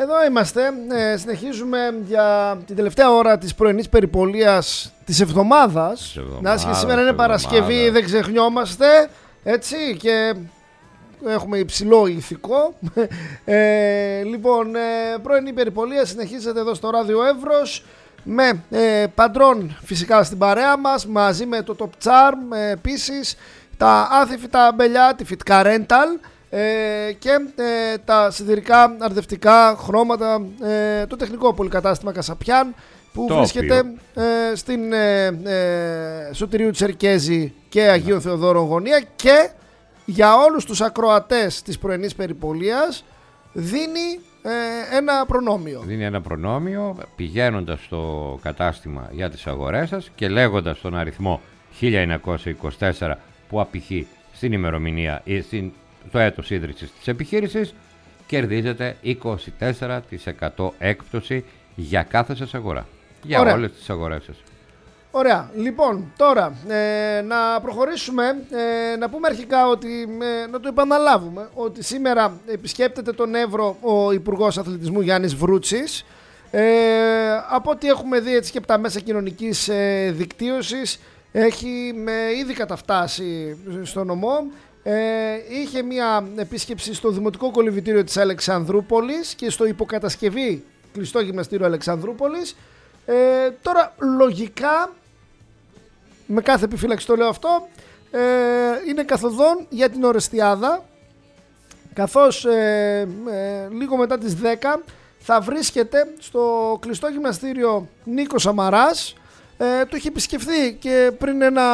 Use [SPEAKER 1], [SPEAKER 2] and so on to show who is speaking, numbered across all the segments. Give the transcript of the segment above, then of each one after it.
[SPEAKER 1] Εδώ είμαστε, συνεχίζουμε για την τελευταία ώρα της πρωινής περιπολίας της εβδομάδας. Να και σήμερα είναι Παρασκευή, δεν ξεχνιόμαστε, έτσι, και έχουμε υψηλό ηθικό. Λοιπόν, πρωινή περιπολία συνεχίζεται εδώ στο Ράδιο Εύρος με Παντρών φυσικά στην παρέα μας, μαζί με το Top Charm, επίσης τα άθιφυτα αμπελιά, τη Fitka Rental, και τα σιδηρικά αρδευτικά χρώματα, το τεχνικό πολυκατάστημα Κασαπιάν που βρίσκεται στην Σωτηρίου Τσερκέζη και Αγίων Θεοδόρων γωνία, και για όλους τους ακροατές της πρωινής περιπολίας δίνει ένα προνόμιο.
[SPEAKER 2] Δίνει ένα προνόμιο πηγαίνοντας στο κατάστημα για τις αγορές σας και λέγοντας τον αριθμό 1924 που απηχεί στην ημερομηνία ή στο έτος ίδρυσης της επιχείρησης, κερδίζετε 24% έκπτωση για κάθε σας αγορά. Για
[SPEAKER 1] Ωραία.
[SPEAKER 2] όλες τις αγορές σας.
[SPEAKER 1] Ωραία. Λοιπόν, τώρα να προχωρήσουμε, να πούμε αρχικά ότι, να το επαναλάβουμε, ότι σήμερα επισκέπτεται τον Εύρο ο Υπουργός Αθλητισμού Γιάννης Βρούτσης. Από ό,τι έχουμε δει έτσι και από τα μέσα κοινωνικής δικτύωσης, έχει ήδη καταφτάσει στο νομό. Είχε μια επίσκεψη στο Δημοτικό Κολυβητήριο της Αλεξανδρούπολης και στο υποκατασκευή κλειστό γυμναστήριο Αλεξανδρούπολης. Τώρα λογικά, με κάθε επιφύλαξη το λέω αυτό, είναι καθοδόν για την Ορεστιάδα, καθώς λίγο μετά τις 10 θα βρίσκεται στο κλειστό γυμναστήριο Νίκος Σαμαράς. Το είχε επισκεφθεί και πριν ένα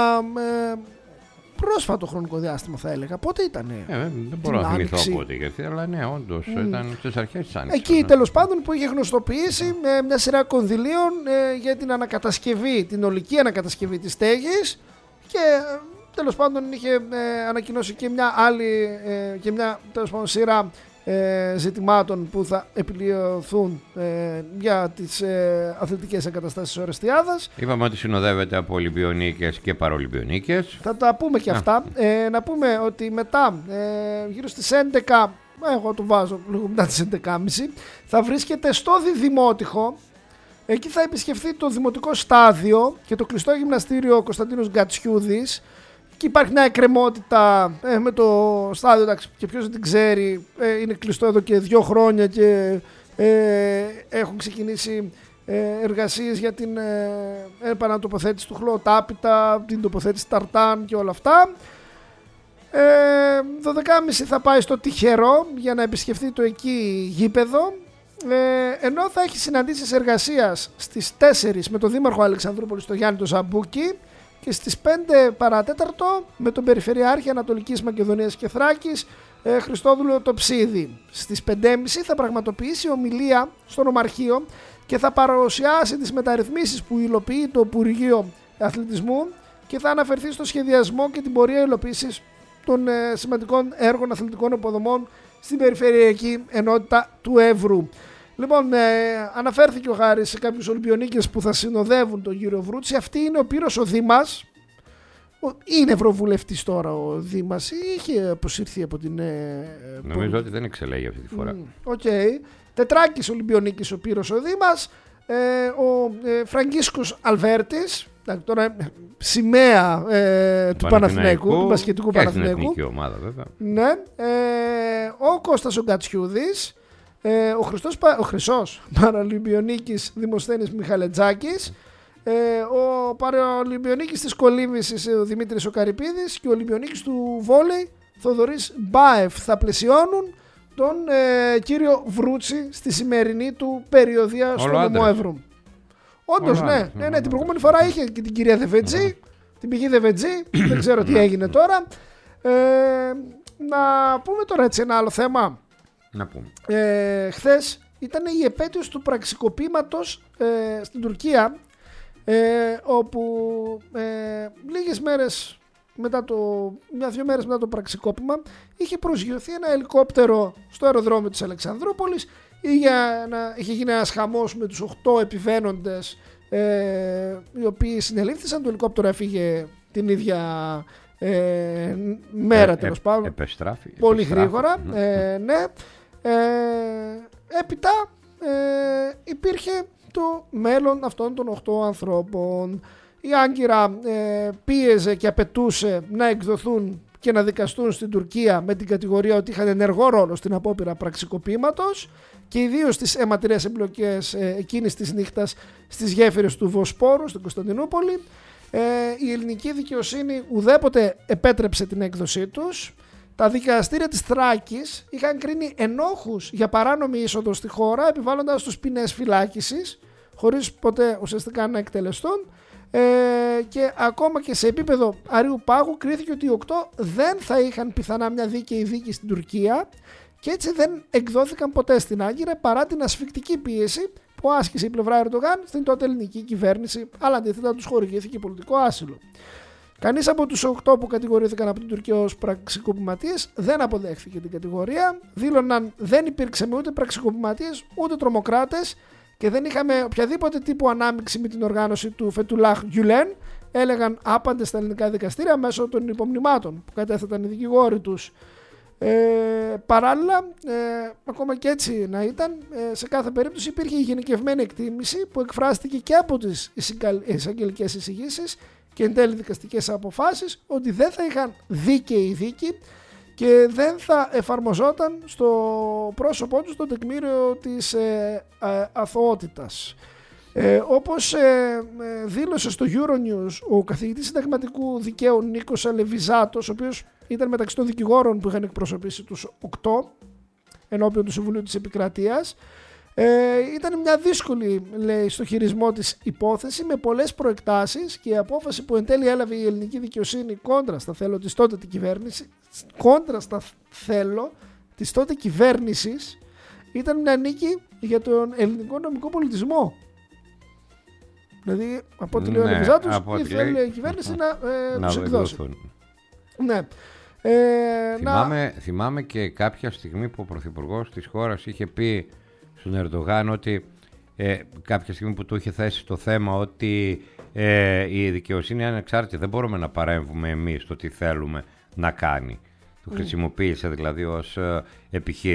[SPEAKER 1] πρόσφατο χρονικό διάστημα, θα έλεγα. Πότε ήτανε?
[SPEAKER 2] Δεν μπορώ να θυμηθώ πότε, γιατί, αλλά ναι, όντως ήταν στις αρχές της Άνοιξης.
[SPEAKER 1] Εκεί τέλος πάντων που είχε γνωστοποιήσει μια σειρά κονδυλίων για την ανακατασκευή, την ολική ανακατασκευή της στέγης, και τέλος πάντων είχε ανακοινώσει και μια άλλη και μια τέλος πάντων σειρά ζητημάτων που θα επιλυθούν για τις αθλητικές εγκαταστάσεις της Ορεστιάδας.
[SPEAKER 2] Είπαμε ότι συνοδεύεται από Ολυμπιονίκες και Παραολυμπιονίκες.
[SPEAKER 1] Θα τα πούμε και αυτά. Να πούμε ότι μετά, γύρω στις 11, εγώ το βάζω λίγο μετά τις 11.30, θα βρίσκεται στο Δημότυχο. Εκεί θα επισκεφθεί το Δημοτικό Στάδιο και το κλειστό γυμναστήριο Κωνσταντίνος Γκατσιούδης. Και υπάρχει μια εκκρεμότητα με το στάδιο, εντάξει, και ποιος δεν την ξέρει, είναι κλειστό εδώ και 2 χρόνια και έχουν ξεκινήσει εργασίες για την επανατοποθέτηση του χλωοτάπητα, την τοποθέτηση ταρτάν και όλα αυτά. 12.30 θα πάει στο Τυχερό για να επισκεφθεί το εκεί γήπεδο, ενώ θα έχει συναντήσεις εργασίας στις 4 με τον Δήμαρχο Αλεξανδρούπολης, τον Γιάννη τον Ζαμπούκη, και στις 5 παρατέταρτο με τον Περιφερειάρχη Ανατολικής Μακεδονίας και Θράκης, Χριστόδουλο Τοψίδη. Στις 5.30 θα πραγματοποιήσει ομιλία στο Νομαρχείο και θα παρουσιάσει τις μεταρρυθμίσεις που υλοποιεί το Υπουργείο Αθλητισμού και θα αναφερθεί στο σχεδιασμό και την πορεία υλοποίησης των σημαντικών έργων αθλητικών υποδομών στην Περιφερειακή Ενότητα του Εύρου. Λοιπόν, αναφέρθηκε ο Χάρης σε κάποιους Ολυμπιονίκες που θα συνοδεύουν τον κύριο Βρούτση. Αυτή είναι ο Πύρος ο Δήμας. Είναι ευρωβουλευτής τώρα ο Δήμας ή είχε αποσυρθεί από την...
[SPEAKER 2] Νομίζω ότι δεν εξελέγει αυτή τη φορά.
[SPEAKER 1] Οκ. Τετράκης Ολυμπιονίκης ο Πύρος ο Δήμας. Ο Φραγκίσκος Αλβέρτης, τώρα σημαία του Παναθηναϊκού, του μπασκετικού Παναθηναϊκού.
[SPEAKER 2] Και στην εθνική ομάδα βέβαια.
[SPEAKER 1] Ναι. Ο Κώστας ο Γκατσιούδης. Ο Χρυσός Παραολυμπιονίκης Δημοσθένης Μιχαλετζάκης, ο Παραολυμπιονίκης της Κολύμβησης ο Δημήτρης ο Καρυπίδης και ο Ολυμπιονίκης του Βόλεϊ Θοδωρής Μπάεφ θα πλαισιώνουν τον κύριο Βρούτση στη σημερινή του περιοδία στο νομό Εύρου. Όντως, ναι, την προηγούμενη φορά είχε και την κυρία Δεβετζή, την πηγή Δεβετζή, δεν ξέρω τι έγινε τώρα. Να πούμε τώρα έτσι ένα άλλο θέμα.
[SPEAKER 2] Να πούμε.
[SPEAKER 1] Χθες ήταν η επέτειος του πραξικοπήματος στην Τουρκία, όπου λίγες μέρες μετά μια-δυο μέρες μετά το πραξικόπημα είχε προσγειωθεί ένα ελικόπτερο στο αεροδρόμιο της Αλεξανδρούπολης. Είχε γίνει ένας χαμός με τους 8 επιβαίνοντες οι οποίοι συνελήφθησαν. Το ελικόπτερο έφυγε την ίδια μέρα, τέλος πάντων.
[SPEAKER 2] Επιστράφη.
[SPEAKER 1] Πολύ γρήγορα. Ναι. Έπειτα υπήρχε το μέλλον αυτών των 8 ανθρώπων. Η Άγκυρα πίεζε και απαιτούσε να εκδοθούν και να δικαστούν στην Τουρκία με την κατηγορία ότι είχαν ενεργό ρόλο στην απόπειρα πραξικοπήματος και ιδίως στις αιματηρές εμπλοκές εκείνης της νύχτας στις γέφυρες του Βοσπόρου στην Κωνσταντινούπολη. Η ελληνική δικαιοσύνη ουδέποτε επέτρεψε την έκδοσή τους. Τα δικαστήρια της Θράκης είχαν κρίνει ενόχους για παράνομη είσοδο στη χώρα, επιβάλλοντας τους ποινές φυλάκισης χωρίς ποτέ ουσιαστικά να εκτελεστούν. Και ακόμα και σε επίπεδο αρείου πάγου κρίθηκε ότι οι 8 δεν θα είχαν πιθανά μια δίκαιη δίκη στην Τουρκία και έτσι δεν εκδόθηκαν ποτέ στην Άγκυρα παρά την ασφικτική πίεση που άσκησε η πλευρά Ερντογάν στην τότε ελληνική κυβέρνηση, αλλά αντίθετα τους χορηγήθηκε πολιτικό άσυλο. Κανείς από τους 8 που κατηγορήθηκαν από την Τουρκία ως πραξικοπηματίες δεν αποδέχθηκε την κατηγορία, δήλωναν δεν υπήρξε ούτε πραξικοπηματίες ούτε τρομοκράτες και δεν είχαμε οποιαδήποτε τύπου ανάμειξη με την οργάνωση του Φετουλάχ Γκιουλέν, έλεγαν άπαντες στα ελληνικά δικαστήρια μέσω των υπομνημάτων που κατέθεταν οι δικηγόροι τους. Παράλληλα, ακόμα και έτσι να ήταν, σε κάθε περίπτωση υπήρχε η γενικευμένη εκτίμηση που εκφράστηκε και από τις εισαγγελικές εισηγήσεις και εν τέλει δικαστικές αποφάσεις ότι δεν θα είχαν δίκαιη δίκη και δεν θα εφαρμοζόταν στο πρόσωπό τους το τεκμήριο της αθωότητας. Όπως δήλωσε στο Euronews ο καθηγητής συνταγματικού δικαίου Νίκος Αλεβιζάτος, ο οποίος ήταν μεταξύ των δικηγόρων που είχαν εκπροσωπήσει τους 8 ενώπιον του Συμβουλίου της Επικρατείας, ήταν μια δύσκολη, λέει, στο χειρισμό της υπόθεση με πολλές προεκτάσεις και η απόφαση που εν τέλει έλαβε η ελληνική δικαιοσύνη κόντρα στα θέλω της τότε κυβέρνησης ήταν μια νίκη για τον ελληνικό νομικό πολιτισμό. Δηλαδή, από ό,τι λέει ο Αλεβιζάτος, ήθελε η κυβέρνηση να τους εκδώσει. Ναι.
[SPEAKER 2] Θυμάμαι και κάποια στιγμή που ο Πρωθυπουργός της χώρας είχε πει στον Ερντογάν ότι κάποια στιγμή που του είχε θέσει το θέμα ότι η δικαιοσύνη είναι ανεξάρτητη, δεν μπορούμε να παρέμβουμε εμείς το τι θέλουμε να κάνει. Το χρησιμοποίησε δηλαδή ως επιχείρημα.